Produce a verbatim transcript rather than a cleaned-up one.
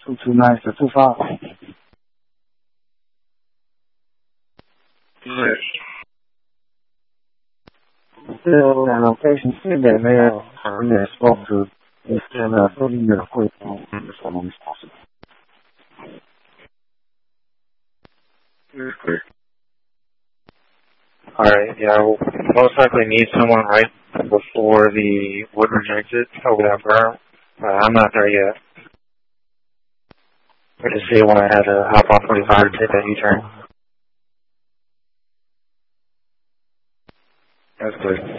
two two nine six two five. Yes. Still an location said that male I really spoke to is still uh so you get a quick one as long as possible. It's clear. Alright, yeah, we'll most likely need someone right before the Woodridge exit over that berm. Uh, I'm not there yet. I just see when I had to hop off forty-five to take that U-turn. That's clear.